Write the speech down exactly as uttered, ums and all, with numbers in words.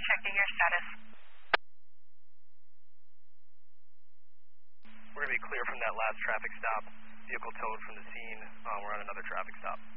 checking your status. We're going to be clear from that last traffic stop. Vehicle towed from the scene. Uh, we're on another traffic stop.